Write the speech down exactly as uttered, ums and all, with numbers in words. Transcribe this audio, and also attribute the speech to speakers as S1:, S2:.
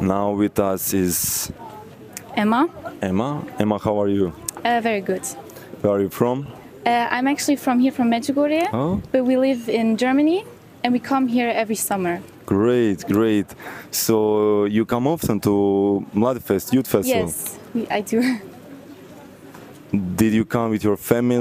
S1: Now with us is
S2: Emma.
S1: Emma. Emma, how are you?
S2: Uh, very good.
S1: Where are you from?
S2: Uh, I'm actually from here, from Medjugorje,
S1: Oh,
S2: but we live in Germany and we come here every summer.
S1: great, great. So you come often to Mladifest Youth Festival?
S2: Yes, we, I do.
S1: Did you come with your family?